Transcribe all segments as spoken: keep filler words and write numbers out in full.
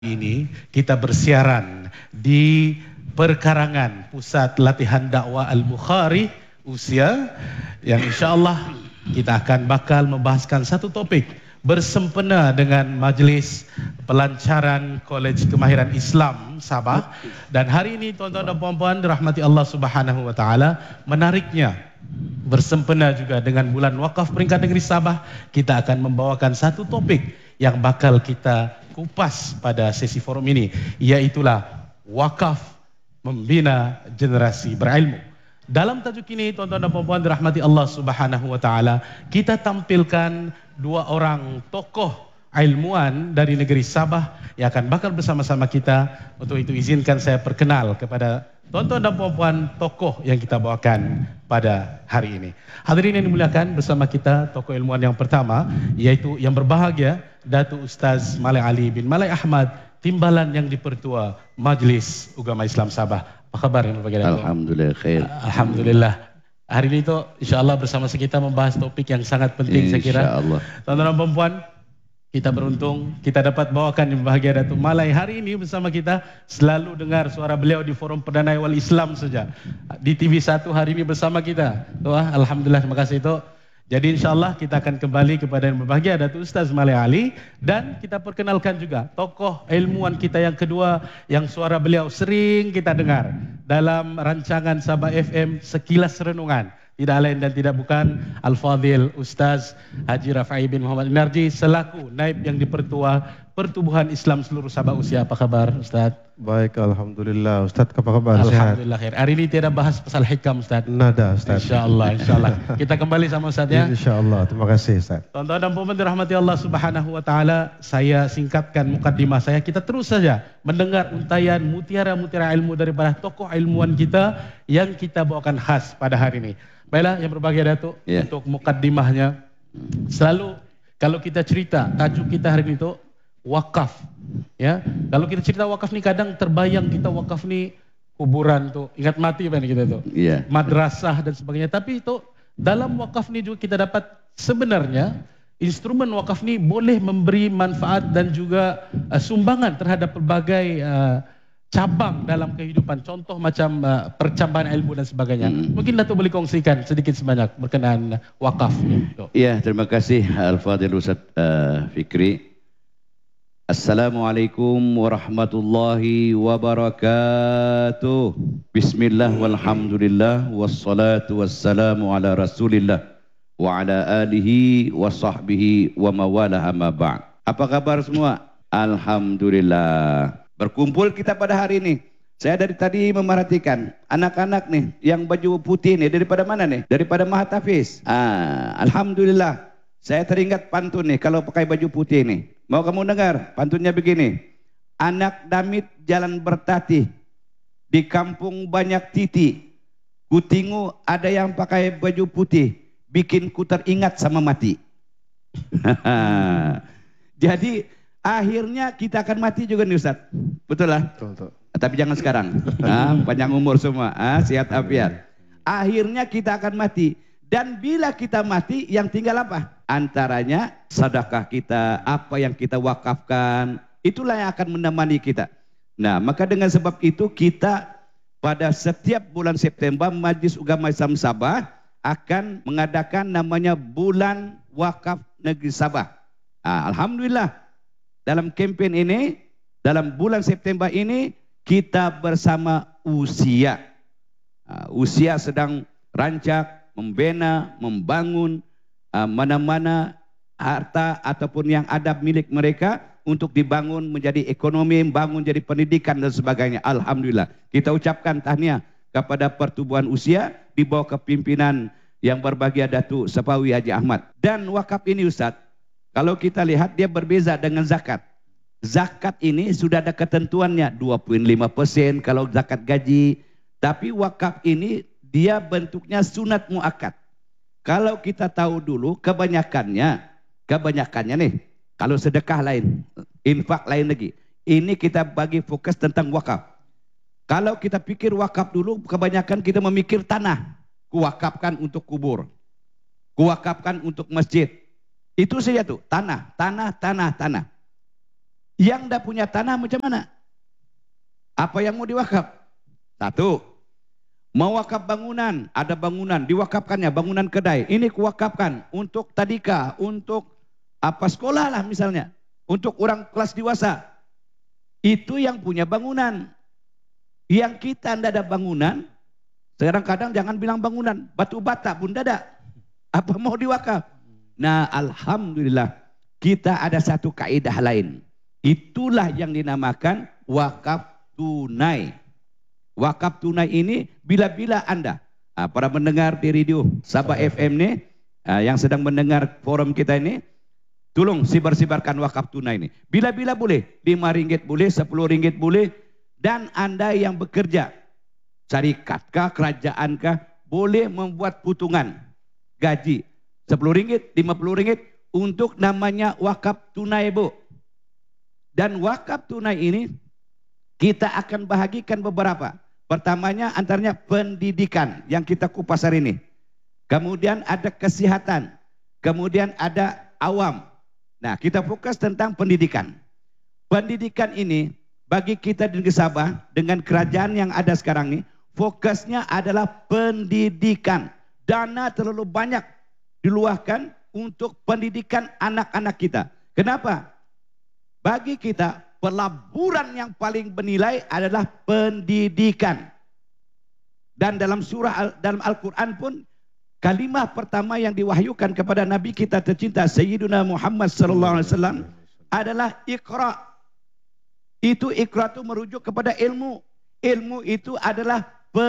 Ini kita bersiaran di perkarangan Pusat Latihan Dakwah Al-Bukhari Usia, yang insyaAllah kita akan bakal membahaskan satu topik bersempena dengan Majlis Pelancaran Kolej Kemahiran Islam Sabah. Dan hari ini tuan-tuan dan puan-puan dirahmati Allah Subhanahu Wa Taala, menariknya bersempena juga dengan bulan wakaf peringkat negeri Sabah, kita akan membawakan satu topik yang bakal kita kupas pada sesi forum ini, iaitulah wakaf membina generasi berilmu. Dalam tajuk ini tuan-tuan dan puan-puan dirahmati Allah Subhanahu Wa Taala, kita tampilkan dua orang tokoh ilmuwan dari negeri Sabah yang akan bakal bersama-sama kita. Untuk itu izinkan saya perkenal kepada tuan-tuan dan puan-puan tokoh yang kita bawakan pada hari ini. Hadirin yang dimuliakan, bersama kita tokoh ilmuwan yang pertama, yaitu yang berbahagia Datuk Ustaz Malai Ali bin Malai Ahmad, Timbalan yang dipertua Majlis Ugama Islam Sabah. Apa khabar yang berbahagia Datuk? Alhamdulillah khair. Alhamdulillah. Hari ini tu insya-Allah bersama kita membahas topik yang sangat penting, saya kira. Insya-Allah. Tuan-tuan dan puan-puan, kita beruntung kita dapat bawakan yang berbahagia Datuk Malai hari ini bersama kita. Selalu dengar suara beliau di forum Perdana Awal Islam saja. Di T V satu hari ini bersama kita. Tuh, alhamdulillah, terima kasih tu. Jadi insyaAllah kita akan kembali kepada yang berbahagia Datuk Ustaz Malai Ali. Dan kita perkenalkan juga tokoh ilmuwan kita yang kedua, yang suara beliau sering kita dengar dalam rancangan Sabah F M Sekilas Renungan. Tidak lain dan tidak bukan Al-Fadhil Ustaz Haji Rafai bin Muhammad Narji, selaku Naib yang dipertua Pertubuhan Islam seluruh Sabah Usia. Apa khabar Ustaz? Baik, Alhamdulillah. Ustaz, apa kabar? Alhamdulillah khair. Hari ini tidak bahas pasal hikam Ustaz. Nada Ustaz. InsyaAllah, insyaAllah. Kita kembali sama Ustaz ya. InsyaAllah, terima kasih Ustaz. Tuan-tuan dan puan-puan dirahmati Allah Subhanahu Wa Taala, saya singkatkan mukaddimah saya. Kita terus saja mendengar untayan mutiara-mutiara ilmu daripada tokoh ilmuwan kita yang kita bawakan khas pada hari ini. Baiklah yang berbahagia Datuk, yeah. Untuk mukaddimahnya, selalu kalau kita cerita tajuk kita hari ini tu wakaf, ya. Kalau kita cerita wakaf ni kadang terbayang kita wakaf ni kuburan tu, ingat mati kan kita tu, yeah. Madrasah dan sebagainya. Tapi itu dalam wakaf ni juga kita dapat sebenarnya instrumen wakaf ni boleh memberi manfaat dan juga uh, sumbangan terhadap pelbagai uh, cabang dalam kehidupan. Contoh macam uh, percambahan ilmu dan sebagainya. Hmm. Mungkin Datuk boleh kongsikan sedikit sebanyak berkenaan wakaf. Ya, terima kasih Al-Fadhil Ustaz uh, Fikri. Assalamualaikum warahmatullahi wabarakatuh. Bismillah walhamdulillah wassalatu wassalamu ala rasulillah wa ala alihi wa sahbihi wa mawalah amma ba'd. Apa kabar semua? Alhamdulillah. Berkumpul kita pada hari ini. Saya dari tadi memerhatikan anak-anak nih yang baju putih nih daripada mana nih? Daripada Mahatafiz. Ah, alhamdulillah. Saya teringat pantun nih kalau pakai baju putih nih. Mau kamu dengar? Pantunnya begini. Anak damit jalan bertatih. Di kampung banyak titi. Kutingu ada yang pakai baju putih. Bikin ku teringat sama mati. Jadi akhirnya kita akan mati juga nih Ustaz. Betul lah? Betul, betul. Tapi jangan sekarang. Ah, panjang umur semua. Ah, sehat afiat. Akhirnya kita akan mati. Dan bila kita mati, yang tinggal apa? Antaranya sedekah kita, apa yang kita wakafkan. Itulah yang akan menemani kita. Nah, maka dengan sebab itu kita pada setiap bulan September Majlis Ugama Islam Sabah akan mengadakan namanya Bulan Wakaf Negeri Sabah. Ah, alhamdulillah. Dalam kempen ini, dalam bulan September ini, kita bersama Usia. Uh, usia sedang rancak, membina, membangun mana-mana uh, harta ataupun yang ada milik mereka untuk dibangun menjadi ekonomi, membangun jadi pendidikan dan sebagainya. Alhamdulillah. Kita ucapkan tahniah kepada Pertubuhan Usia di bawah kepimpinan yang berbahagia Datuk Sepawi Haji Ahmad. Dan wakaf ini Ustaz, kalau kita lihat dia berbeza dengan zakat. Zakat ini sudah ada ketentuannya dua puluh lima persen kalau zakat gaji. Tapi wakaf ini dia bentuknya sunat muakkad. Kalau kita tahu dulu kebanyakannya, kebanyakannya nih, kalau sedekah lain, infak lain lagi. Ini kita bagi fokus tentang wakaf. Kalau kita pikir wakaf dulu, kebanyakan kita memikir tanah. Kuwakafkan untuk kubur. Kuwakafkan untuk masjid. Itu saja tuh, tanah, tanah, tanah, tanah. Yang tidak punya tanah macam mana? Apa yang mau diwakaf? Satu, mau wakaf bangunan, ada bangunan, diwakafkannya, bangunan kedai. Ini kuwakafkan untuk tadika, untuk apa sekolah lah misalnya, untuk orang kelas dewasa. Itu yang punya bangunan. Yang kita tidak ada bangunan, sekarang kadang jangan bilang bangunan, batu bata pun tidak ada. Apa mau diwakaf? Nah, alhamdulillah kita ada satu kaidah lain. Itulah yang dinamakan wakaf tunai. Wakaf tunai ini bila-bila Anda, ah, para pendengar di radio Sabah F M nih, ah, yang sedang mendengar forum kita ini, tolong sibar-sibarkan wakaf tunai ini. Bila-bila boleh, lima ringgit boleh, sepuluh ringgit boleh, dan Anda yang bekerja, syarikat kah, kerajaan kah, boleh membuat putungan gaji sepuluh ringgit, lima puluh ringgit untuk namanya wakaf tunai, Bu. Dan wakaf tunai ini kita akan bahagikan beberapa. Pertamanya antaranya pendidikan yang kita kupas hari ini. Kemudian ada kesehatan. Kemudian ada awam. Nah, kita fokus tentang pendidikan. Pendidikan ini bagi kita di Negeri Sabah dengan kerajaan yang ada sekarang ini, fokusnya adalah pendidikan. Dana terlalu banyak diluahkan untuk pendidikan anak-anak kita. Kenapa? Bagi kita pelaburan yang paling bernilai adalah pendidikan. Dan dalam surah dalam Al-Quran pun kalimah pertama yang diwahyukan kepada Nabi kita tercinta Sayyiduna Muhammad sallallahu alaihi wasallam adalah Iqra. Itu Iqra itu merujuk kepada ilmu. Ilmu itu adalah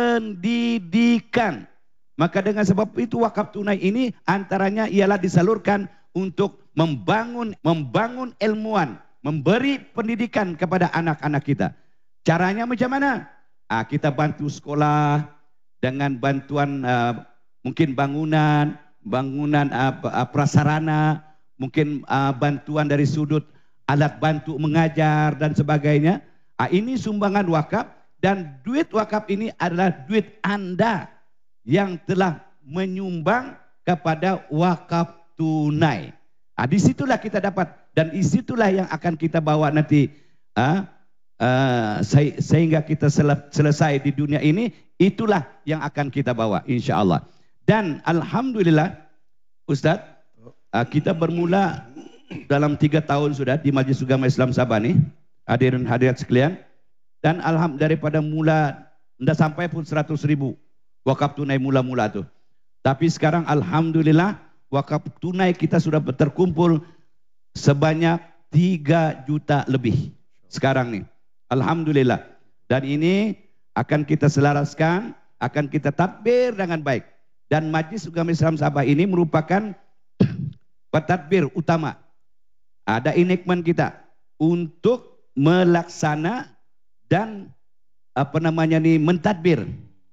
pendidikan. Maka dengan sebab itu wakaf tunai ini antaranya ialah disalurkan untuk membangun membangun ilmuwan, memberi pendidikan kepada anak-anak kita. Caranya macam mana? Ah, kita bantu sekolah dengan bantuan uh, mungkin bangunan, bangunan uh, prasarana, mungkin uh, bantuan dari sudut alat bantu mengajar dan sebagainya. Ah, ini sumbangan wakaf, dan duit wakaf ini adalah duit Anda yang telah menyumbang kepada wakaf tunai. Ah, disitulah kita dapat, dan disitulah yang akan kita bawa nanti ah, ah, sehingga kita selesai di dunia ini. Itulah yang akan kita bawa insya Allah. Dan alhamdulillah Ustadz, ah, kita bermula dalam tiga tahun sudah di Majelis Ugama Islam Sabah nih, hadirin hadirat sekalian. Dan alhamdulillah daripada mula tidak sampai pun seratus ribu wakaf tunai mula-mula tuh. Tapi sekarang alhamdulillah wakaf tunai kita sudah terkumpul sebanyak tiga juta lebih sekarang nih. Alhamdulillah. Dan ini akan kita selaraskan, akan kita tadbir dengan baik. Dan Majelis Ugama Islam Sabah ini merupakan pentadbir utama. Ada enakmen kita untuk melaksana dan apa namanya nih mentadbir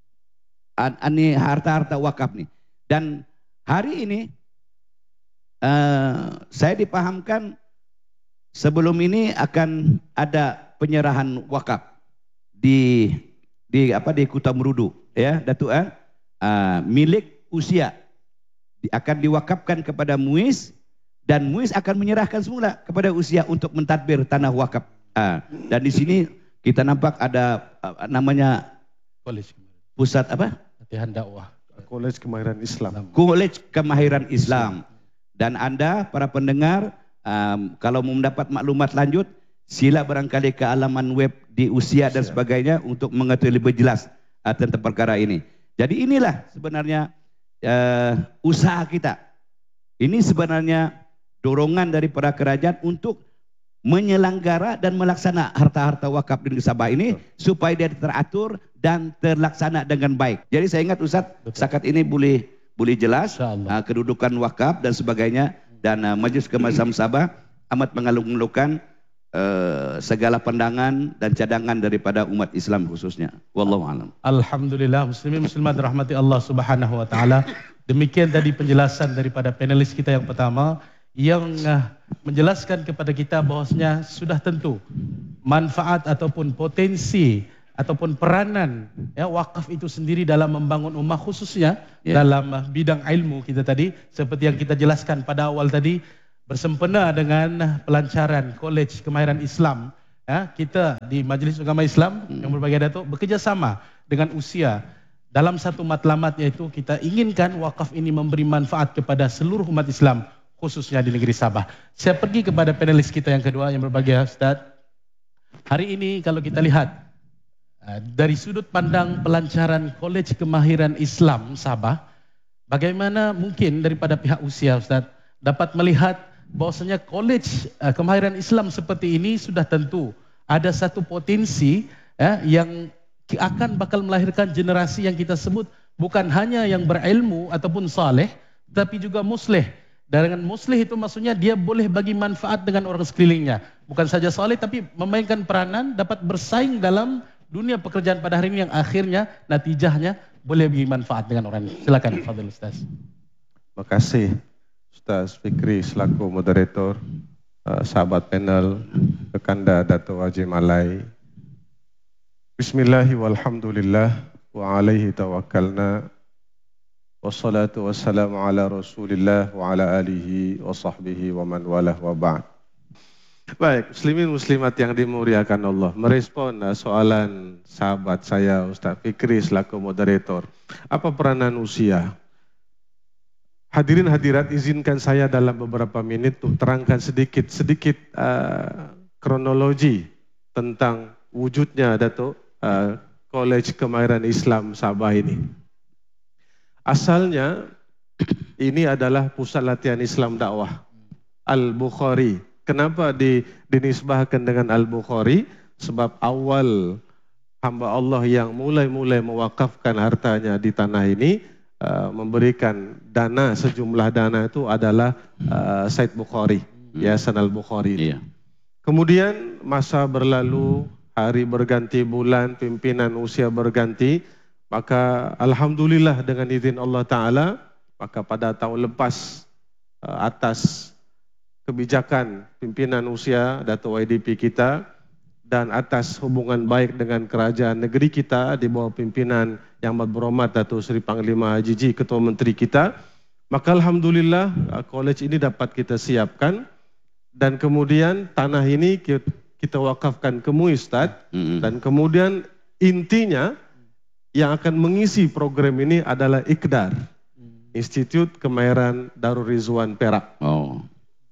ini harta-harta wakaf nih. Dan hari ini uh, saya dipahamkan sebelum ini akan ada penyerahan wakaf di di apa di Kuta Merudu ya, Datuk eh? uh, milik usia di, akan diwakafkan kepada Muiz, dan Muiz akan menyerahkan semula kepada usia untuk mentadbir tanah wakaf. Uh, dan di sini kita nampak ada uh, namanya pusat apa? Latihan dakwah. College Kemahiran Islam. College Kemahiran Islam. Dan Anda para pendengar, um, kalau mau mendapat maklumat lanjut, sila barangkali ke alaman web di usia dan sebagainya untuk mengetahui lebih jelas uh, tentang perkara ini. Jadi inilah sebenarnya uh, usaha kita. Ini sebenarnya dorongan dari para kerajaan untuk menyelenggara dan melaksana harta-harta wakaf di Negeri Sabah ini supaya dia teratur dan terlaksana dengan baik. Jadi saya ingat Ustaz, setakat ini boleh boleh jelas uh, kedudukan wakaf dan sebagainya, dan uh, Majelis Ugama Islam Sabah amat mengalung-alungkan uh, segala pandangan dan cadangan daripada umat Islam khususnya. Wallahu a'lam. Alhamdulillah, muslimin muslimat rahmati Allah Subhanahu wa taala. Demikian tadi penjelasan daripada panelis kita yang pertama, yang uh, menjelaskan kepada kita bahwasanya sudah tentu manfaat ataupun potensi ataupun peranan ya wakaf itu sendiri dalam membangun ummah, khususnya yeah. dalam uh, bidang ilmu kita tadi, seperti yang kita jelaskan pada awal tadi, bersempena dengan pelancaran Kolej Kemahiran Islam, ya, kita di Majlis Agama Islam hmm. yang berbagai datuk bekerjasama dengan Usia dalam satu matlamat, yaitu kita inginkan wakaf ini memberi manfaat kepada seluruh umat Islam, khususnya di negeri Sabah. Saya pergi kepada panelis kita yang kedua yang berbahagia, Ustaz. Hari ini kalau kita lihat dari sudut pandang pelancaran Kolej Kemahiran Islam Sabah, bagaimana mungkin daripada pihak Usia, Ustaz, dapat melihat bahwasanya Kolej Kemahiran Islam seperti ini sudah tentu ada satu potensi ya, yang akan bakal melahirkan generasi yang kita sebut bukan hanya yang berilmu ataupun saleh, tapi juga musleh. Dengan musleh itu maksudnya dia boleh bagi manfaat dengan orang sekelilingnya. Bukan saja saleh tapi memainkan peranan, dapat bersaing dalam dunia pekerjaan pada hari ini yang akhirnya natijahnya boleh bagi manfaat dengan orang. Silakan Fadil Ustaz. Terima kasih Ustaz Fikri selaku moderator, uh, sahabat panel, Rekanda Dato' Haji Malai. Bismillahi walhamdulillah wa alaihi tawakkalna. Wassalatu wassalamu ala rasulillah wa ala alihi wa sahbihi wa man walah wa ba'd. Baik, muslimin muslimat yang dimuliakan Allah, merespon soalan sahabat saya Ustaz Fikri selaku moderator, apa peranan Usia? Hadirin hadirat, izinkan saya dalam beberapa menit untuk terangkan sedikit sedikit uh, kronologi tentang wujudnya Dato' uh, Kolej Kemahiran Islam Sabah ini. Asalnya ini adalah pusat latihan Islam dakwah Al-Bukhari. Kenapa di, dinisbahkan dengan Al-Bukhari? Sebab awal hamba Allah yang mulai-mulai mewakafkan hartanya di tanah ini, uh, memberikan dana, sejumlah dana itu adalah uh, Said Bukhari, Yayasan Al-Bukhari. Iya. Kemudian masa berlalu, hari berganti bulan, pimpinan Usia berganti, maka alhamdulillah dengan izin Allah Ta'ala, maka pada tahun lepas uh, atas kebijakan pimpinan Usia, Dato' Y D P kita, dan atas hubungan baik dengan kerajaan negeri kita di bawah pimpinan Yang Amat Berhormat Dato' Seri Panglima Haji Ji, Ketua Menteri kita, maka alhamdulillah kolej ini dapat kita siapkan, dan kemudian tanah ini kita wakafkan ke M U I Ustaz, mm-hmm. dan kemudian intinya yang akan mengisi program ini adalah IKDAR, Institut Kemahiran Darul Rizwan Perak. Oh.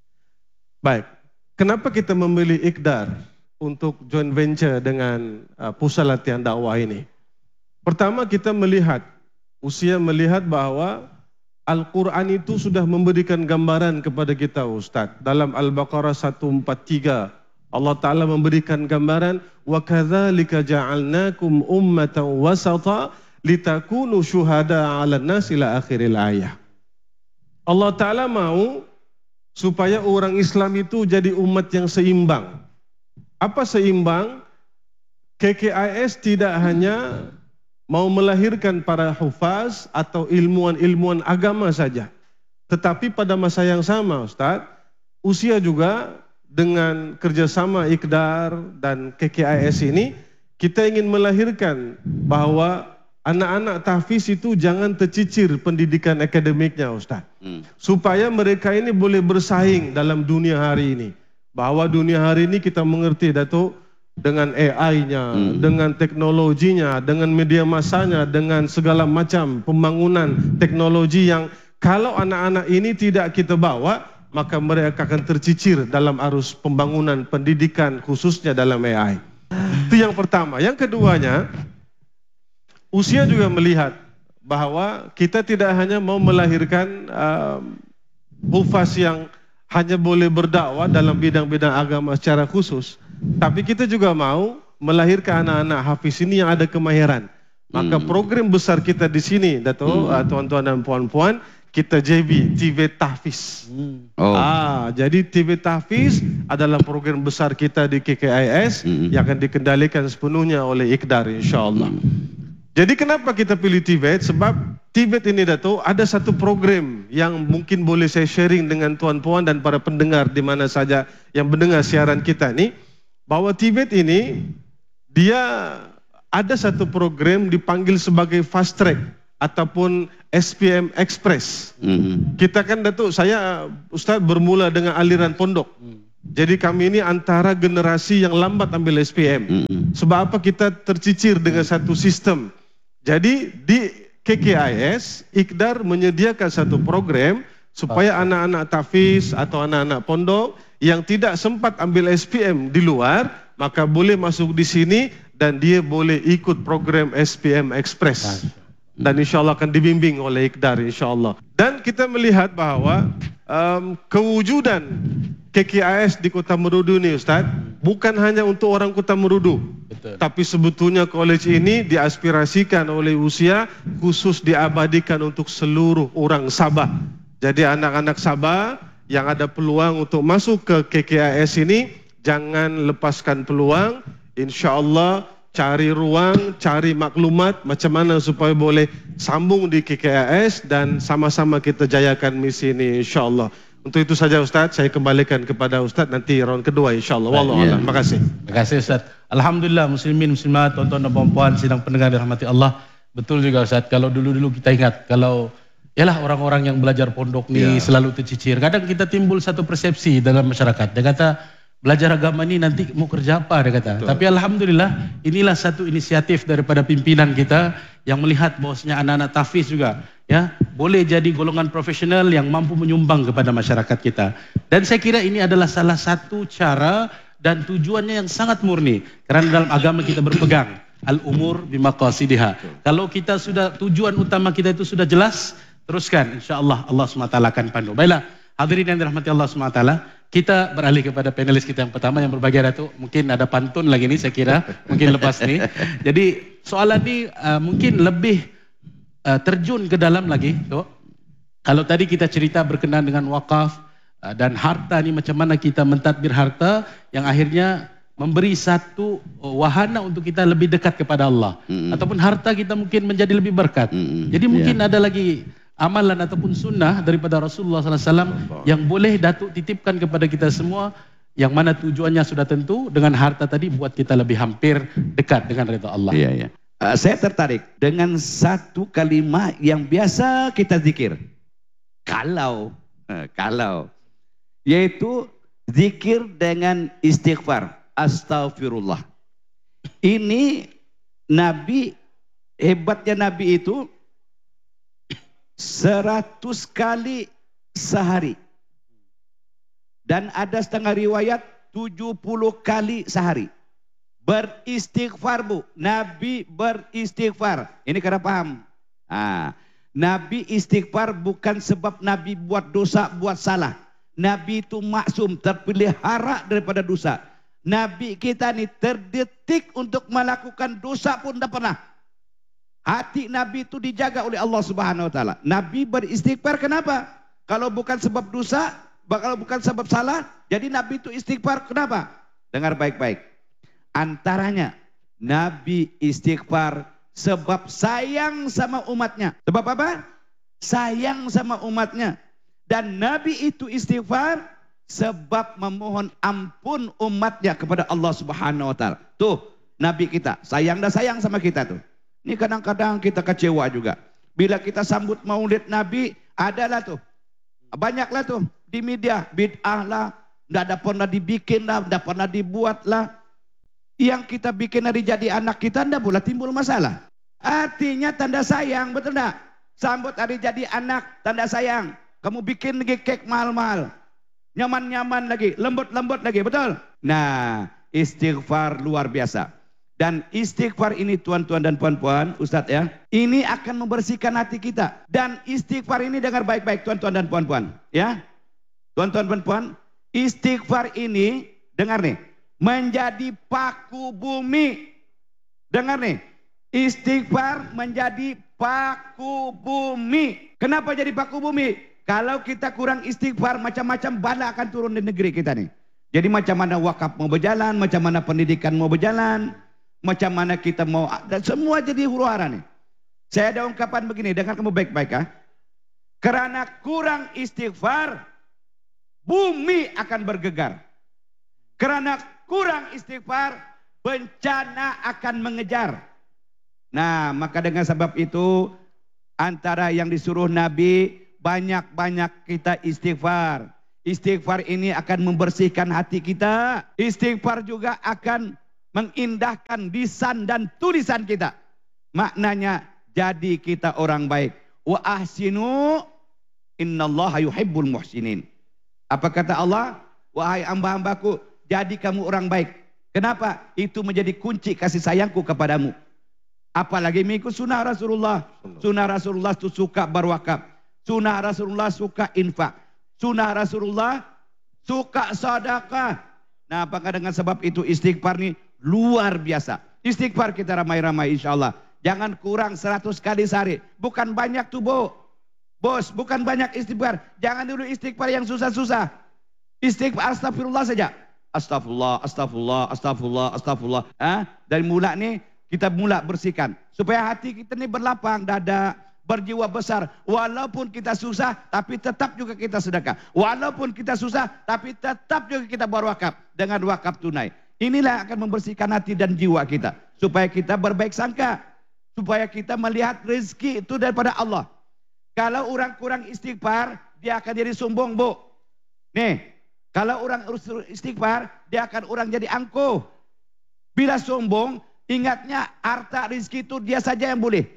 Baik, kenapa kita memilih IKDAR untuk joint venture dengan uh, pusat latihan dakwah ini? Pertama, kita melihat, Usia melihat bahwa Al-Quran itu sudah memberikan gambaran kepada kita Ustaz. Dalam Al-Baqarah seratus empat puluh tiga, Allah Ta'ala memberikan gambaran, وَكَذَلِكَ جَعَلْنَاكُمْ أُمَّةً وَسَطًا لِتَكُونُوا شُهَدَاءَ عَلَى النَّاسِ إلى آخِرِ الْآيَةِ. Allah Ta'ala mau supaya orang Islam itu jadi umat yang seimbang. Apa seimbang? K K I S tidak hanya mau melahirkan para hufaz atau ilmuwan-ilmuwan agama saja, tetapi pada masa yang sama Ustaz, Usia juga dengan kerjasama IKDAR dan K K I S ini, kita ingin melahirkan bahwa anak-anak tahfiz itu jangan tercicir pendidikan akademiknya Ustaz. Hmm. Supaya mereka ini boleh bersaing dalam dunia hari ini. Bahwa dunia hari ini kita mengerti Dato' dengan A I-nya, hmm. dengan teknologinya, dengan media masanya, dengan segala macam pembangunan teknologi yang kalau anak-anak ini tidak kita bawa, maka mereka akan tercicir dalam arus pembangunan pendidikan khususnya dalam A I. Itu yang pertama. Yang keduanya, Usia juga melihat bahwa kita tidak hanya mau melahirkan uh, hufaz yang hanya boleh berdakwah dalam bidang-bidang agama secara khusus, tapi kita juga mau melahirkan anak-anak hafiz ini yang ada kemahiran. Maka program besar kita di sini, Dato', hmm. tuan-tuan dan puan-puan, kita J B, T V Tahfiz. Hmm. Oh. Ah, jadi T V Tahfiz adalah program besar kita di K K I S hmm. yang akan dikendalikan sepenuhnya oleh IKDAR insyaAllah. Hmm. Jadi kenapa kita pilih T V? Sebab T V ini Dato' ada satu program yang mungkin boleh saya sharing dengan tuan-puan dan para pendengar di mana saja yang mendengar siaran kita ini, bahwa T V ini dia ada satu program dipanggil sebagai fast track ataupun S P M Express. Mm-hmm. Kita kan Datuk, saya Ustaz bermula dengan aliran pondok. Jadi kami ini antara generasi yang lambat ambil S P M. Mm-hmm. Sebab apa? Kita tercicir dengan satu sistem. Jadi di K K I S, Iqdar menyediakan satu program supaya anak-anak tahfiz atau anak-anak pondok yang tidak sempat ambil S P M di luar, maka boleh masuk di sini dan dia boleh ikut program S P M Express. Dan insya Allah akan dibimbing oleh Iqdar insya Allah. Dan kita melihat bahwa um, kewujudan K K I S di Kota Merudu ini Ustaz, bukan hanya untuk orang Kota Merudu. Betul. Tapi sebetulnya college ini diaspirasikan oleh usia khusus diabadikan untuk seluruh orang Sabah. Jadi anak-anak Sabah yang ada peluang untuk masuk ke K K I S ini, jangan lepaskan peluang. Insya Allah cari ruang, cari maklumat macam mana supaya boleh sambung di K K I S dan sama-sama kita jayakan misi ini insya Allah. Untuk itu saja Ustaz, saya kembalikan kepada Ustaz nanti round kedua insya Allah. Wallahu a'lam. Terima kasih. Terima kasih Ustaz. Alhamdulillah muslimin muslimat, tuan-tuan dan puan-puan sidang pendengar dirahmati Allah. Betul juga Ustaz, kalau dulu-dulu kita ingat kalau yalah orang-orang yang belajar pondok ni ya. Selalu tercicir. Kadang kita timbul satu persepsi dalam masyarakat. Dia kata belajar agama ni nanti mau kerja apa, dia kata. Betul. Tapi alhamdulillah inilah satu inisiatif daripada pimpinan kita yang melihat bahwasanya anak-anak tahfiz juga ya boleh jadi golongan profesional yang mampu menyumbang kepada masyarakat kita. Dan saya kira ini adalah salah satu cara dan tujuannya yang sangat murni. Karena dalam agama kita berpegang al-umur bimaqasidiha. Kalau kita sudah tujuan utama kita itu sudah jelas, teruskan insyaallah Allah subhanahu wa taala akan pandu. Baiklah, hadirin yang dirahmati Allah subhanahu wa taala, kita beralih kepada panelis kita yang pertama yang berbahagia Datuk. Mungkin ada pantun lagi nih saya kira, mungkin lepas nih. Jadi soalan ini uh, mungkin lebih uh, terjun ke dalam lagi, Tok. Kalau tadi kita cerita berkenaan dengan wakaf uh, dan harta ni macam mana kita mentadbir harta yang akhirnya memberi satu wahana untuk kita lebih dekat kepada Allah. Mm-hmm. Ataupun harta kita mungkin menjadi lebih berkat. Mm-hmm. Jadi mungkin yeah. ada lagi amalan ataupun sunnah daripada Rasulullah sallallahu alaihi wasallam yang boleh Datuk titipkan kepada kita semua, yang mana tujuannya sudah tentu dengan harta tadi buat kita lebih hampir dekat dengan ridha Allah. Iya, iya. Uh, saya tertarik dengan satu kalimat yang biasa kita zikir. Kalau, uh, kalau, yaitu zikir dengan istighfar. Astaghfirullah. Ini Nabi, hebatnya Nabi itu seratus kali sehari. Dan ada setengah riwayat tujuh puluh kali sehari. Beristighfar bu. Nabi beristighfar. Ini kena paham. Ah, Nabi istighfar bukan sebab Nabi buat dosa, buat salah. Nabi itu maksum, terpelihara daripada dosa. Nabi kita ni terdetik untuk melakukan dosa pun tak pernah. Hati Nabi itu dijaga oleh Allah Subhanahu Wa Taala. Nabi beristighfar kenapa? Kalau bukan sebab dosa, kalau bukan sebab salah, jadi Nabi itu istighfar kenapa? Dengar baik-baik. Antaranya Nabi istighfar sebab sayang sama umatnya. Sebab apa? Sayang sama umatnya. Dan Nabi itu istighfar sebab memohon ampun umatnya kepada Allah Subhanahu Wa Taala. Tuh Nabi kita sayang dah sayang sama kita tuh. Ini kadang-kadang kita kecewa juga. Bila kita sambut maulid Nabi, adalah tuh. Banyaklah tuh di media. Bid'ah lah. Tidak ada pernah dibikin lah. Tidak pernah dibuat lah. Yang kita bikin hari jadi anak kita, tidak boleh timbul masalah. Artinya tanda sayang, betul tak? Sambut hari jadi anak, tanda sayang. Kamu bikin lagi kek mahal-mahal. Nyaman-nyaman lagi. Lembut-lembut lagi, betul? Nah, istighfar luar biasa. Dan istighfar ini tuan-tuan dan puan-puan, Ustadz ya, ini akan membersihkan hati kita. Dan istighfar ini dengar baik-baik tuan-tuan dan puan-puan, ya. Tuan-tuan dan puan, istighfar ini, dengar nih, menjadi paku bumi. Dengar nih, istighfar menjadi paku bumi. Kenapa jadi paku bumi? Kalau kita kurang istighfar, macam-macam bala akan turun di negeri kita nih. Jadi macam mana wakaf mau berjalan, macam mana pendidikan mau berjalan, macam mana kita mau, dan semua jadi huru-hara nih. Saya ada ungkapan begini, dengar kamu baik-baik ah. Karena kurang istighfar, bumi akan bergegar. Karena kurang istighfar, bencana akan mengejar. Nah, maka dengan sebab itu, Antara yang disuruh Nabi, banyak-banyak kita istighfar. Istighfar ini akan membersihkan hati kita. Istighfar juga akan mengindahkan lisan dan tulisan kita. Maknanya jadi kita orang baik. Wa ahsinu innallaha yuhibbul muhsinin. Apa kata Allah? Wahai hamba-hambaku, jadi kamu orang baik. Kenapa? Itu menjadi kunci kasih sayangku kepadamu. Apalagi mengikut sunnah Rasulullah. Sunnah Rasulullah itu suka berwakaf. Sunnah Rasulullah suka infak. Sunnah Rasulullah suka sedekah. Nah, apakah dengan sebab itu istighfar ini luar biasa. Istighfar kita ramai-ramai insya Allah. Jangan kurang seratus kali sehari. Bukan banyak tuh, Bo. Bos, bukan banyak istighfar. Jangan dulu istighfar yang susah-susah. Istighfar astagfirullah saja. Astagfirullah, astagfirullah, astagfirullah, astagfirullah. Ah, dari mula nih kita mula bersihkan. Supaya hati kita ini berlapang dada, berjiwa besar. Walaupun kita susah, tapi tetap juga kita sedekah. Walaupun kita susah, tapi tetap juga kita berwakaf. Dengan wakaf tunai. Inilah akan membersihkan hati dan jiwa kita. Supaya kita berbaik sangka. Supaya kita melihat rezeki itu daripada Allah. Kalau orang kurang istighfar, dia akan jadi sombong, Bu. Nih, kalau orang istighfar, dia akan orang jadi angkuh. Bila sombong, ingatnya harta rezeki itu dia saja yang boleh.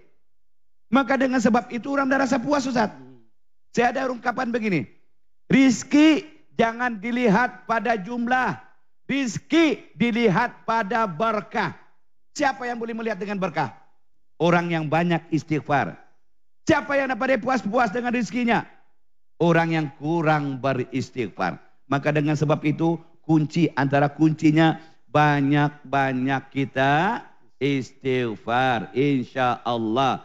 Maka dengan sebab itu orang dah rasa puas, Ustaz. Saya ada ungkapan begini. Rizki jangan dilihat pada jumlah. Rizki dilihat pada berkah. Siapa yang boleh melihat dengan berkah? Orang yang banyak istighfar. Siapa yang dapat puas-puas dengan rizkinya? Orang yang kurang beristighfar. Maka dengan sebab itu kunci antara kuncinya banyak-banyak kita istighfar. Insya Allah.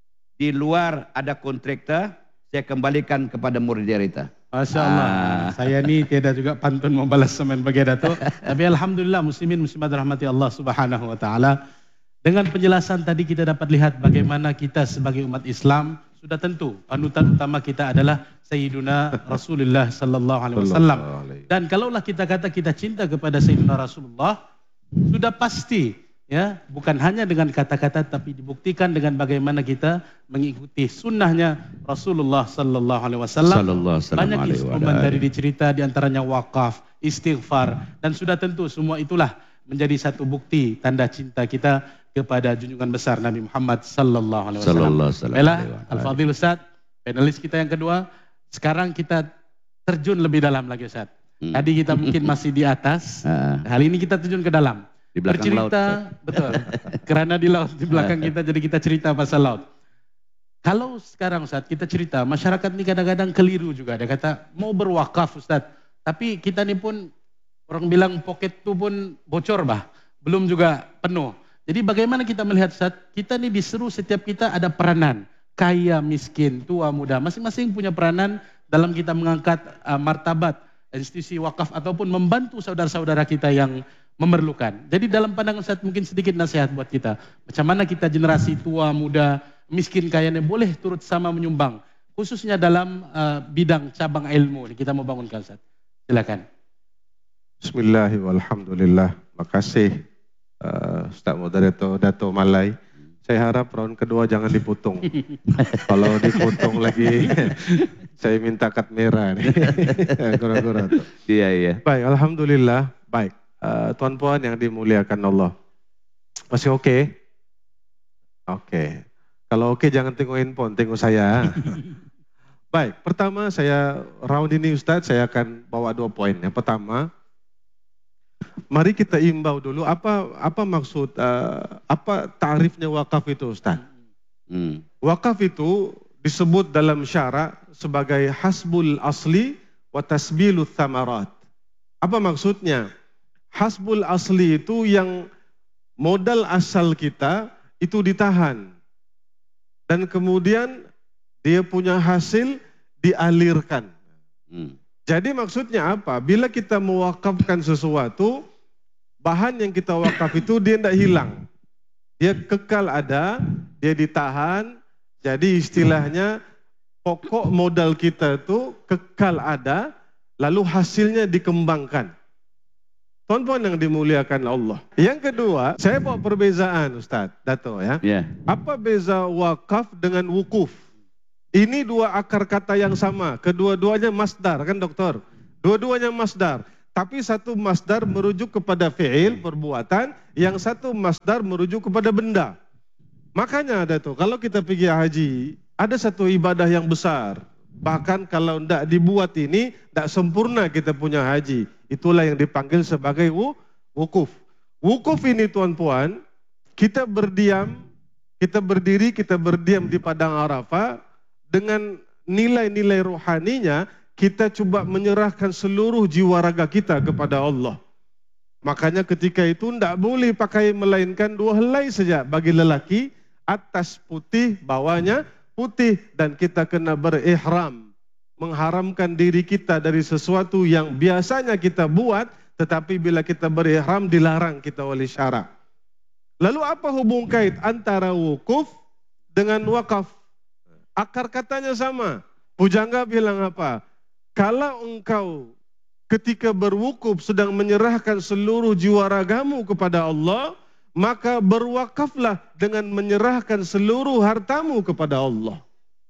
Di luar ada kontraktor, saya kembalikan kepada moderator. Masya Allah, ah. Saya ni tiada juga pantun membalas semen bagi Dato'. Tapi Alhamdulillah muslimin muslimat rahmati Allah subhanahu wa ta'ala. Dengan penjelasan tadi kita dapat lihat bagaimana kita sebagai umat Islam sudah tentu panutan utama kita adalah Sayyiduna Rasulullah sallallahu alaihi wasallam. Dan kalaulah kita kata kita cinta kepada Sayyiduna Rasulullah, sudah pasti ya, bukan hanya dengan kata-kata tapi dibuktikan dengan bagaimana kita mengikuti sunnahnya Rasulullah sallallahu alaihi wasallam. Banyak instrumen dari dicerita di antaranya wakaf, istighfar, dan sudah tentu semua itulah menjadi satu bukti tanda cinta kita kepada junjungan besar Nabi Muhammad sallallahu alaihi wasallam. Baiklah, Al-Fadhil Ustaz, panelis kita yang kedua. Sekarang kita terjun lebih dalam lagi, Ustaz. Tadi kita mungkin masih di atas. Kali ini kita terjun ke dalam. Di belakang bercerita, laut. Betul. Karena di laut, di belakang kita, jadi kita cerita pasal laut. Kalau sekarang Ustaz, kita cerita, masyarakat ini kadang-kadang keliru juga. Dia kata, mau berwakaf Ustaz. Tapi kita ini pun, orang bilang pocket itu pun bocor bah. Belum juga penuh. Jadi bagaimana kita melihat Ustaz, kita ini diseru setiap kita ada peranan. Kaya, miskin, tua, muda. Masing-masing punya peranan dalam kita mengangkat uh, martabat institusi wakaf ataupun membantu saudara-saudara kita yang memerlukan. Jadi dalam pandangan Ustaz mungkin sedikit nasihat buat kita. Macam mana kita generasi tua, muda, miskin, kaya ini boleh turut sama menyumbang. Khususnya dalam uh, bidang cabang ilmu. Kita mau bangunkan Ustaz. Silakan. Bismillahirrahmanirrahim. Alhamdulillah. Makasih uh, Ustaz Moderator Dato' Malai. Saya harap round kedua jangan diputung. Kalau diputung lagi, saya minta kad merah nih. Kura-kura tuh. Iya, iya. Baik, Alhamdulillah. Baik. Uh, Tuan-puan yang dimuliakan Allah. Masih oke? Okay? Oke. Okay. Kalau oke okay, jangan tengok handphone, tengok saya. Baik, pertama saya round ini Ustadz, saya akan bawa dua poin. Yang pertama, mari kita imbau dulu apa apa maksud, uh, apa tarifnya wakaf itu Ustadz? Hmm. Wakaf itu disebut dalam syara sebagai hasbul asli wa tasbilut thamarat. Apa maksudnya? Hasbul asli itu yang modal asal kita itu ditahan. Dan kemudian dia punya hasil dialirkan. Hmm. Jadi maksudnya apa? Bila kita mewakafkan sesuatu, bahan yang kita wakaf itu dia tidak hilang. Dia kekal ada, dia ditahan. Jadi istilahnya pokok modal kita itu kekal ada, lalu hasilnya dikembangkan. Tuan-tuan yang dimuliakan Allah. Yang kedua, saya bawa perbezaan Ustaz Dato ya. Ya. Apa beza wakaf dengan wukuf? Ini dua akar kata yang sama. Kedua-duanya masdar kan doktor? Dua-duanya masdar. Tapi satu masdar merujuk kepada fi'il, perbuatan. Yang satu masdar merujuk kepada benda. Makanya Dato, kalau kita pergi haji, ada satu ibadah yang besar. Bahkan kalau tidak dibuat ini, tidak sempurna kita punya haji. Itulah yang dipanggil sebagai wukuf. Wukuf ini tuan-puan, kita berdiam, kita berdiri, kita berdiam di Padang Arafah, dengan nilai-nilai rohaninya, kita coba menyerahkan seluruh jiwa raga kita kepada Allah. Makanya ketika itu tidak boleh pakai melainkan dua helai saja bagi lelaki, atas putih, bawahnya putih, dan kita kena berihram, mengharamkan diri kita dari sesuatu yang biasanya kita buat, tetapi bila kita berihram dilarang kita oleh syarak. Lalu apa hubung kait antara wukuf dengan wakaf? Akar katanya sama. Pujangga bilang apa? Kalau engkau ketika berwukuf sedang menyerahkan seluruh jiwa ragamu kepada Allah, maka berwakaflah dengan menyerahkan seluruh hartamu kepada Allah.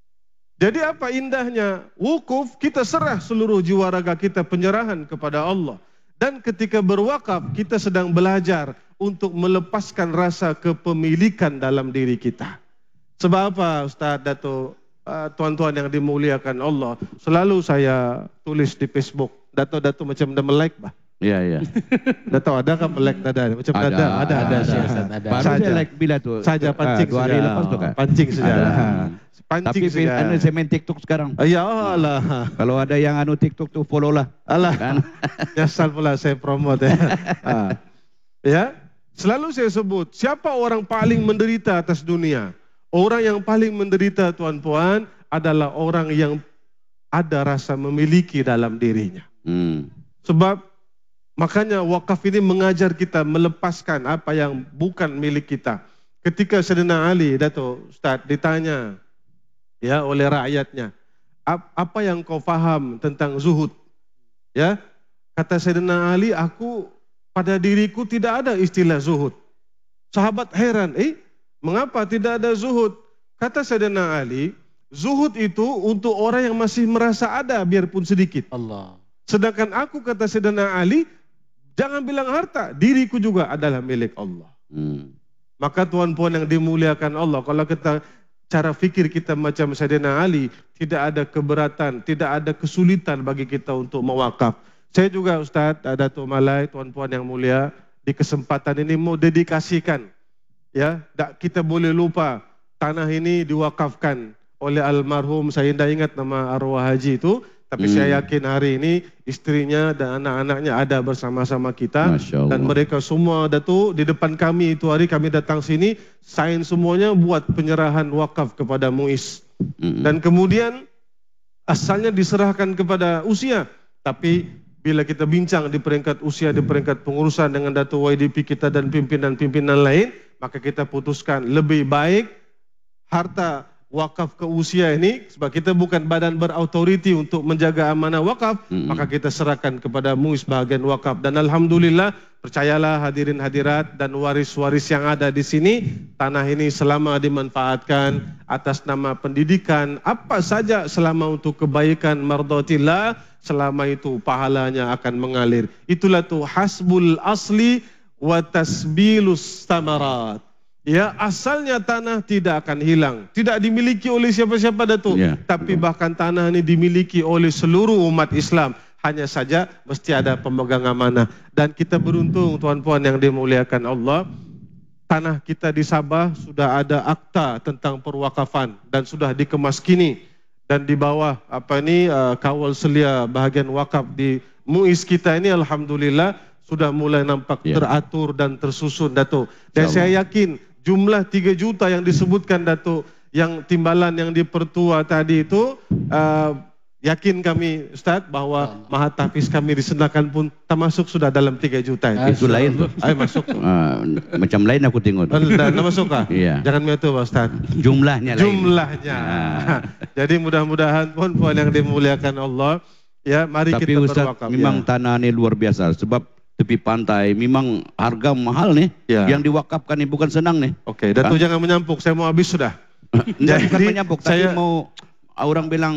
Jadi apa indahnya? Wukuf, kita serah seluruh jiwa raga kita, penyerahan kepada Allah. Dan ketika berwakaf, kita sedang belajar untuk melepaskan rasa kepemilikan dalam diri kita. Sebab apa Ustaz Dato, uh, tuan-tuan yang dimuliakan Allah, selalu saya tulis di Facebook, Dato-Dato macam dah melek bah. Ya, ya. Dato ada kan melek dada? Macam Ada, dada, ada, ada, ada. ada, ada. ada. Baru Saja. saya like bila tuh? Saja pancing Ah, dua hari saja. lepas tuh kan? Pancing saja. Ada. Pancing Tapi saja. anu saya main TikTok sekarang. Ya Allah. Kalau ada yang anu TikTok tuh follow lah. Allah. Kan? Nyasal pula saya promote ya. Ah. Ya. Selalu saya sebut, siapa orang paling menderita atas dunia? Orang yang paling menderita tuan-puan adalah orang yang ada rasa memiliki dalam dirinya. Hmm. Sebab makanya wakaf ini mengajar kita melepaskan apa yang bukan milik kita. Ketika Sayyidina Ali, Dato' Ustaz, ditanya ya oleh rakyatnya, apa yang kau faham tentang zuhud? Ya, kata Sayyidina Ali, aku pada diriku tidak ada istilah zuhud. Sahabat heran, eh mengapa tidak ada zuhud? Kata Sayyidina Ali, zuhud itu untuk orang yang masih merasa ada biarpun sedikit. Allah. Sedangkan aku, kata Sayyidina Ali, jangan bilang harta, diriku juga adalah milik Allah. Hmm. Maka tuan-puan yang dimuliakan Allah, kalau kita cara fikir kita macam Sayyidina Ali, tidak ada keberatan, tidak ada kesulitan bagi kita untuk mewakaf. Saya juga Ustaz Dato' Malai, tuan-puan yang mulia, di kesempatan ini mau dedikasikan. Ya, tak kita boleh lupa tanah ini diwakafkan oleh almarhum, saya tidak ingat nama arwah haji itu, tapi hmm. saya yakin hari ini istrinya dan anak-anaknya ada bersama-sama kita. Dan mereka semua Dato' di depan kami itu hari kami datang sini, sign semuanya buat penyerahan wakaf kepada Muiz. Hmm. Dan kemudian asalnya diserahkan kepada usia, tapi bila kita bincang di peringkat usia, di peringkat pengurusan dengan Dato' Y D P kita dan pimpinan-pimpinan lain, maka kita putuskan lebih baik harta wakaf ke usia ini, sebab kita bukan badan berautoriti untuk menjaga amanah wakaf, mm-hmm. maka kita serahkan kepada Muiz bahagian wakaf. Dan alhamdulillah, percayalah hadirin hadirat dan waris-waris yang ada di sini, tanah ini selama dimanfaatkan atas nama pendidikan, apa saja selama untuk kebaikan mardatillah, selama itu pahalanya akan mengalir. Itulah tu hasbul asli wa tasbilus samarat. Ya, asalnya tanah tidak akan hilang. Tidak dimiliki oleh siapa-siapa Dato'. Ya, tapi betul. Bahkan tanah ini dimiliki oleh seluruh umat Islam. Hanya saja mesti ada pemegang amanah. Dan kita beruntung tuan-puan yang dimuliakan Allah. Tanah kita di Sabah sudah ada akta tentang perwakafan. Dan sudah dikemas kini. Dan di bawah apa ini uh, kawal selia bahagian wakaf di Muiz kita ini alhamdulillah sudah mulai nampak ya. Teratur dan tersusun Dato'. Dan saya yakin jumlah tiga juta yang disebutkan Dato' yang timbalan yang dipertua tadi itu, uh, yakin kami Ustaz bahawa Mahatafis kami di Senakan pun termasuk sudah dalam tiga juta itu. Itu lain tuh. Ay, masuk. Uh, macam lain aku tengok. Dah masuk kah? Iya. Jangan begitu Pak Ustaz. Jumlahnya lain. Jumlahnya. Nah. Jadi mudah-mudahan puan-puan yang dimuliakan Allah, ya mari tapi kita Ustaz, berwakaf. memang ya. Tanah ini luar biasa sebab tepi pantai. Memang harga mahal nih. Ya. Yang diwakafkan nih bukan senang nih. Oke, Datuk jangan menyampuk, saya mau habis sudah. Enggak, bukan menyampuk, saya tapi mau orang bilang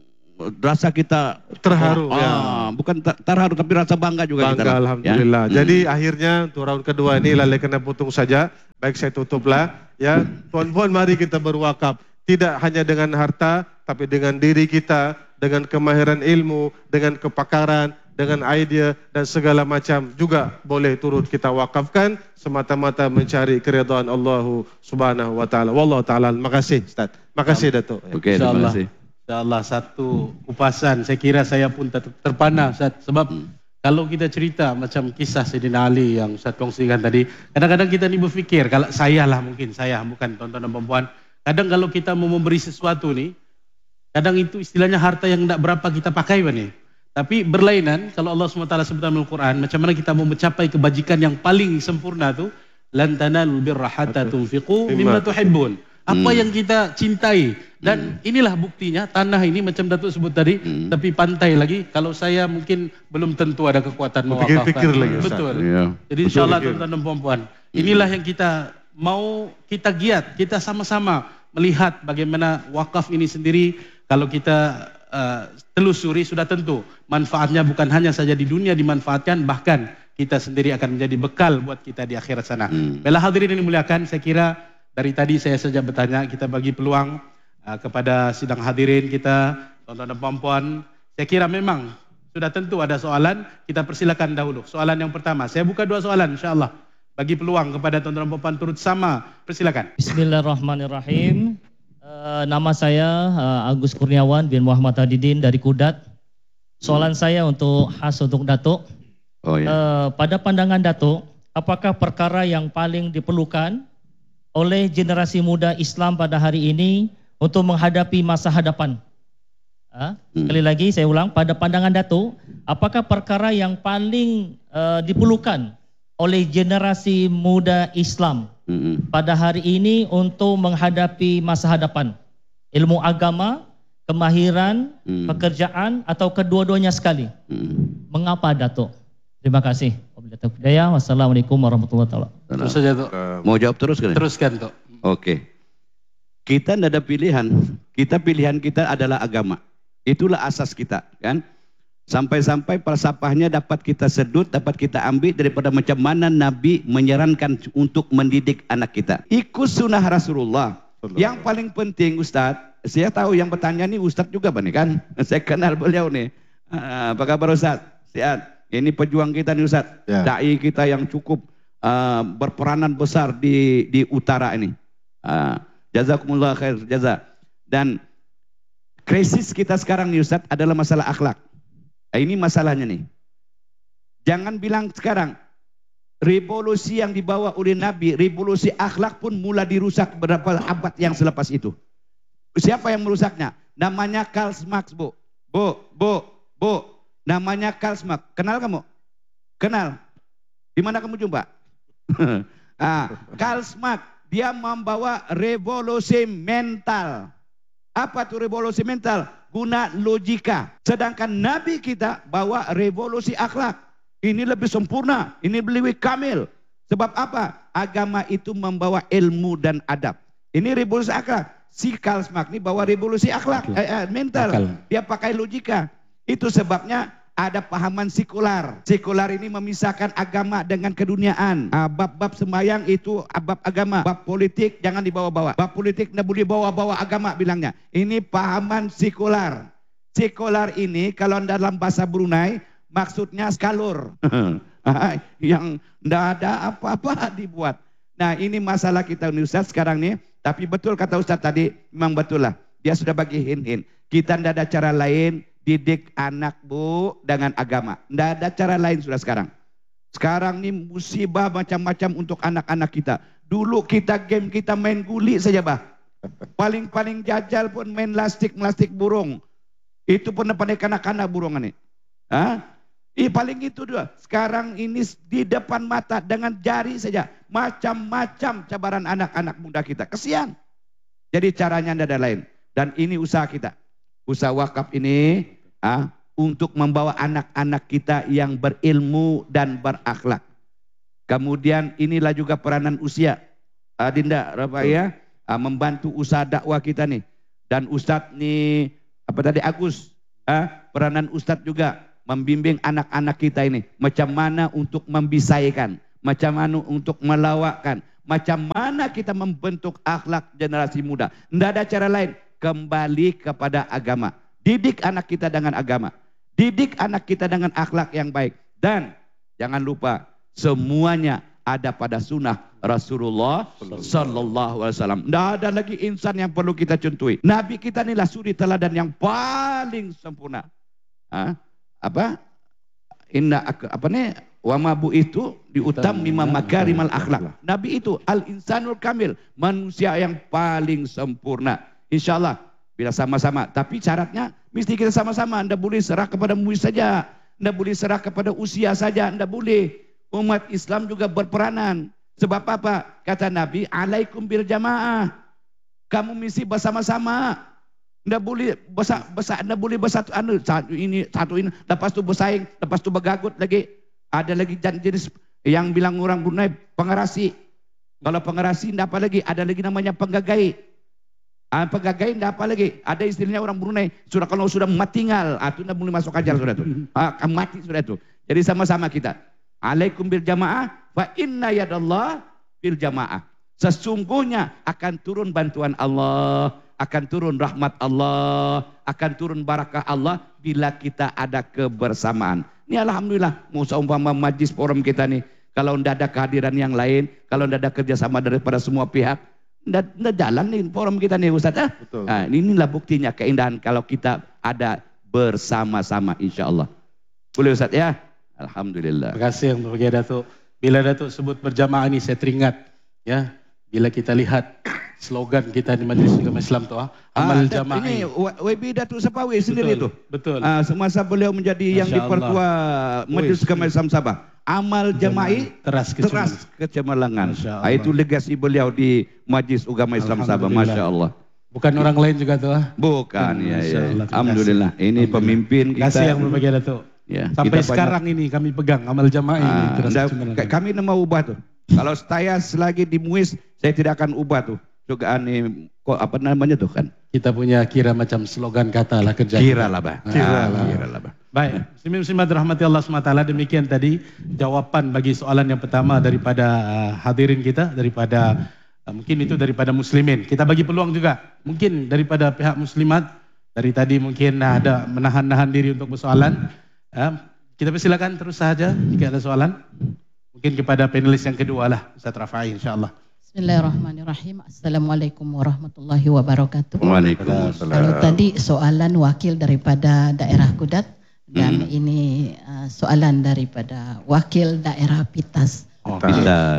rasa kita terharu. ah, ya. Bukan ter- terharu tapi rasa bangga juga Bangga, kita. alhamdulillah. Ya? Jadi Hmm. akhirnya untuk round kedua ini lalai kena putung saja. Baik, saya tutuplah. Ya, tuan-puan, mari kita berwakaf. Tidak hanya dengan harta, tapi dengan diri kita, dengan kemahiran ilmu, dengan kepakaran, dengan idea dan segala macam juga boleh turut kita wakafkan semata-mata mencari keridhaan Allah Subhanahu wa taala. Wallahu taala. Makasih Ustaz. Makasih Datuk. Oke, terima InsyaAllah. kasih. InsyaAllah satu kupasan. Saya kira saya pun ter terpana Ustaz. Sebab hmm. kalau kita cerita macam kisah Sayyidina Ali yang Ustaz kongsikan tadi, kadang-kadang kita ni berfikir, kalau saya lah mungkin, saya bukan tuan-tuan dan perempuan, kadang kalau kita mau memberi sesuatu ni, kadang itu istilahnya harta yang tidak berapa kita pakai nih. Tapi berlainan, kalau Allah subhanahu wa taala sebutkan dalam Al-Quran, macam mana kita mau mencapai kebajikan yang paling sempurna tu, lan tanalul birra hatta tunfiqu mimma tuhibbun. Apa hmm. yang kita cintai. Dan hmm. inilah buktinya, tanah ini macam Datuk sebut tadi, hmm. tapi pantai lagi, kalau saya mungkin belum tentu ada kekuatan mewakafkan. Pikir-pikir lagi Ustaz. Betul. Ya. Jadi insyaAllah tuan-tuan dan puan-puan, inilah yang kita mau kita giat, kita sama-sama melihat bagaimana wakaf ini sendiri, kalau kita uh, telusuri sudah tentu manfaatnya bukan hanya saja di dunia dimanfaatkan, bahkan kita sendiri akan menjadi bekal buat kita di akhirat sana. Hmm. Bela hadirin ini muliakan, saya kira dari tadi saya saja bertanya, kita bagi peluang uh, kepada sidang hadirin kita, tuan-tuan dan puan-puan. Saya kira memang sudah tentu ada soalan, kita persilakan dahulu. Soalan yang pertama, saya buka dua soalan insyaAllah. Bagi peluang kepada tuan-tuan dan puan-puan turut sama, persilakan. Bismillahirrahmanirrahim. Uh, nama saya uh, Agus Kurniawan bin Muhammad Adidin dari Kudat. Soalan saya untuk khas untuk Datuk. Oh, ya. uh, pada pandangan Datuk, apakah perkara yang paling diperlukan oleh generasi muda Islam pada hari ini untuk menghadapi masa hadapan? Uh, hmm. Sekali lagi saya ulang, pada pandangan Datuk, apakah perkara yang paling uh, diperlukan oleh generasi muda Islam mm-hmm. pada hari ini untuk menghadapi masa hadapan? Ilmu agama, kemahiran, mm. pekerjaan, atau kedua-duanya sekali? Mm. Mengapa Datuk? Terima kasih. Wassalamualaikum warahmatullahi wabarakatuh. Terus saja Tok. Mau jawab terus kan? Teruskan Tok. Oke. Kita tidak ada pilihan. Kita pilihan kita adalah agama. Itulah asas kita, kan? Sampai-sampai falsafahnya dapat kita sedut, dapat kita ambil daripada macam mana Nabi menyarankan untuk mendidik anak kita. Ikut sunnah Rasulullah. Yang paling penting Ustadz, saya tahu yang bertanya ini Ustadz juga nih kan? Saya kenal beliau nih. Apa kabar Ustadz? Sehat. Ini pejuang kita nih Ustadz. Ya. Dai kita yang cukup uh, berperanan besar di di utara ini. Uh, jazakumullah khair jaza. Dan krisis kita sekarang nih Ustadz adalah masalah akhlak. Nah, ini masalahnya nih. Jangan bilang sekarang revolusi yang dibawa oleh Nabi, revolusi akhlak pun mulai dirusak beberapa abad yang selepas itu. Siapa yang merusaknya? Namanya Karl Marx, Bu. Bu, Bu, Bu. Namanya Karl Marx. Kenal kamu? Kenal. Di mana kamu jumpa? ah, Karl Marx, dia membawa revolusi mental. Apa tuh revolusi mental? Guna logika. Sedangkan Nabi kita bawa revolusi akhlak. Ini lebih sempurna, ini lebih kamil. Sebab apa? Agama itu membawa ilmu dan adab. Ini revolusi akhlak. Si Karl Marx ini bawa revolusi akhlak, eh, eh, mental. Akal. Dia pakai logika. Itu sebabnya ada pahaman sekular. Sekular ini memisahkan agama dengan keduniaan. Ah, bab-bab sembahyang itu bab agama. Bab politik jangan dibawa-bawa. Bab politik tidak boleh bawa-bawa agama bilangnya. Ini pahaman sekular. Sekular ini kalau dalam bahasa Brunei maksudnya skalur. Yang tidak ada apa-apa dibuat. Nah ini masalah kita Ustaz sekarang nih. Tapi betul kata Ustaz tadi, memang betul lah. Dia sudah bagi hint-hint. Kita tidak ada cara lain. Didik anak Bu dengan agama. Tidak ada cara lain sudah sekarang. Sekarang ini musibah macam-macam untuk anak-anak kita. Dulu kita game kita main guli saja bah. Paling-paling jajal pun main lastik-lastik burung. Itu pun pandai kanak-kanak burung ini. Hah? Ih, paling itu dua. Sekarang ini di depan mata dengan jari saja. Macam-macam cabaran anak-anak muda kita. Kesian. Jadi caranya tidak ada lain. Dan ini usaha kita. Usaha wakaf ini ah, untuk membawa anak-anak kita yang berilmu dan berakhlak. Kemudian inilah juga peranan usia. Adinda, Rafa ya, membantu usaha dakwah kita nih. Dan Ustadz nih, apa tadi Agus, ah, peranan Ustadz juga membimbing anak-anak kita ini. Macam mana untuk membisaikan, macam mana untuk melawakkan, macam mana kita membentuk akhlak generasi muda. Tidak ada cara lain, kembali kepada agama. Didik anak kita dengan agama. Didik anak kita dengan akhlak yang baik. Dan jangan lupa, semuanya ada pada sunnah Rasulullah Sallallahu Alaihi Wasallam. Tidak ada lagi insan yang perlu kita contohi. Nabi kita inilah suri teladan yang paling sempurna. Hah? Apa? Inna apa nih? Wamabu itu diutam mimma makarimal akhlak. Nabi itu al insanul kamil, manusia yang paling sempurna. Insya Allah bila sama-sama. Tapi syaratnya mesti kita sama-sama. Anda boleh serah kepada murid saja. Anda boleh serah kepada usia saja. Anda boleh. Umat Islam juga berperanan. Sebab apa? Kata Nabi, alaikum bil jamaah. Kamu mesti bersama-sama. Anda boleh besar, besar, anda boleh bersatu anu, satu ini, satu ini, lepas tu bersaing, lepas tu bergagut lagi. Ada lagi jenis yang bilang orang Brunei pengerasi. Kalau pengerasi tidak apa lagi, ada lagi namanya penggagai. Ah, penggagai tidak apa lagi. Ada istilahnya orang Brunei, sudah kalau sudah matinggal, ah, itu tidak boleh masuk ajar sudah tu. Ah, mati sudah tu. Jadi sama-sama kita. Alaikum bil jamaah, fa inna yadallah bil jamaah. Sesungguhnya akan turun bantuan Allah, akan turun rahmat Allah, akan turun barakah Allah bila kita ada kebersamaan. Ini alhamdulillah, mau seumpama majlis forum kita nih, kalau tidak ada kehadiran yang lain, kalau tidak ada kerjasama daripada semua pihak, tidak jalan nih forum kita nih Ustaz. Ah? Betul. Nah, inilah buktinya keindahan kalau kita ada bersama-sama insya Allah. Boleh Ustaz ya? Alhamdulillah. Terima kasih yang berbahagia Datuk. Bila Datuk sebut berjamaah ini saya teringat ya, bila kita lihat slogan kita di Majlis Ulama Islam tu ah, amal ah, jamaah. Ini W B Datuk Sapawi sendiri tu. Betul. Ah, semasa beliau menjadi Masya yang dipertua Majlis Ulama Islam Sabah. Amal jamaah teras, teras kecemerlangan. Ah, itu legasi beliau di Majlis Ulama Islam Sabah. Masya Allah. Bukan orang lain juga tu ah. Bukan ya, ya. Alhamdulillah. Ini pemimpin kita. Terima kasih yang berbahagia Datuk. Ya, sampai sekarang banyak, ini kami pegang amal jamaah ini. Ah, anda, kami tidak mau ubah tuh. Kalau saya selagi di Muiz, saya tidak akan ubah tuh. Juga ini kok apa namanya tuh kan? Kita punya kira macam slogan kata lah kerja. Kira lah bah. Kira lah. Kira lah bah. Baik, muslimin muslimat rahmati Allah subhanahu wa taala, demikian tadi jawaban bagi soalan yang pertama daripada uh, hadirin kita, daripada uh, mungkin itu daripada muslimin. Kita bagi peluang juga mungkin daripada pihak muslimat. Dari tadi mungkin uh, ada menahan-nahan diri untuk bersoalan. Uh, kita persilakan terus saja jika ada soalan. Mungkin kepada panelis yang kedua lah, Ustaz Rafai insyaAllah. Bismillahirrahmanirrahim. Assalamualaikum warahmatullahi wabarakatuh. Waalaikumsalam. Kalau tadi soalan wakil daripada daerah Kudat dan hmm. ini uh, soalan daripada wakil daerah Pitas. Oh, Pitas.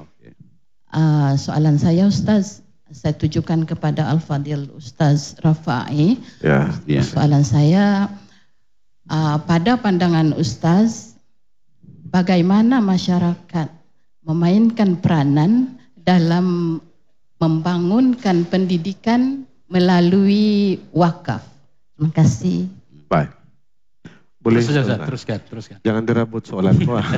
Uh, soalan saya Ustaz, saya tujukan kepada Al-Fadil Ustaz Rafai. Ya, ya. Soalan saya, uh, pada pandangan Ustaz, bagaimana masyarakat memainkan peranan dalam membangunkan pendidikan melalui wakaf? Terima kasih. Baik. Boleh terus saja, teruskan, teruskan. Jangan dirabut soalan.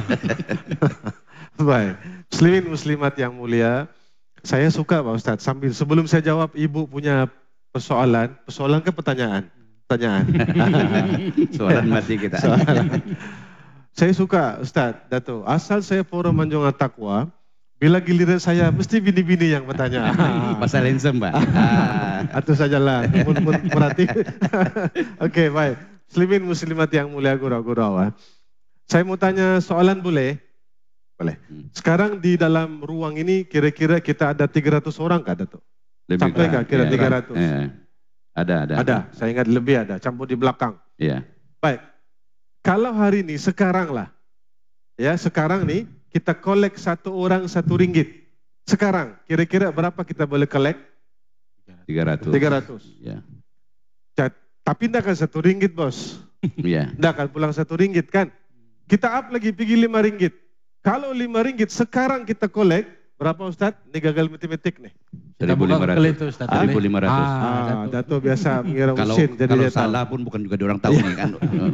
Baik. Muslimin muslimat yang mulia, saya suka Pak Ustadz, sambil sebelum saya jawab ibu punya persoalan, persoalan ke pertanyaan? Pertanyaan. Soalan mati kita. Soalan. Saya suka Ustadz, Dato', asal saya forum Manjungan Takwa, bila giliran saya mesti bini-bini yang bertanya. Pasal insem Mbak. Atau sajalah, pun pun berarti. Oke, baik. Muslimin muslimat yang mulia gurau-gurau. Saya mau tanya soalan boleh? Boleh. Sekarang di dalam ruang ini kira-kira kita ada tiga ratus orang kah Dato'? Sampai kah kira tiga ratus? Ya. Ada, ada. Ada, saya ingat lebih ada, campur di belakang. Iya. Baik. Kalau hari ini sekarang lah, ya sekarang nih kita kolek satu orang satu ringgit. Sekarang kira-kira berapa kita boleh kolek? tiga ratus. tiga ratus. Ya. Tapi tidak akan satu ringgit bos. Iya. Tidak akan pulang satu ringgit kan? Kita up lagi pergi lima ringgit. Kalau lima ringgit sekarang kita kolek berapa Ustadz? Ini gagal matematik nih. seribu lima ratus. Kalau itu Ustaz. seribu lima ratus. Ah, Dato biasa mengira Kalau usin jadi kalau dia tahu. salah pun bukan juga orang tahu nih kan.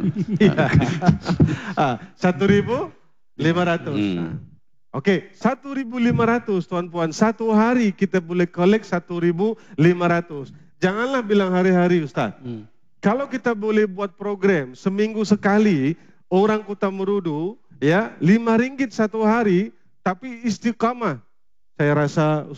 Ah, satu ribu lima ratus. Hmm. Oke, satu ribu lima ratus tuan puan. Satu hari kita boleh kolek satu ribu lima ratus. Janganlah bilang hari-hari Ustaz. Hmm. Kalau kita boleh buat program seminggu sekali, orang Kota Merudu, ya lima ringgit satu hari, tapi istiqamah. Saya rasa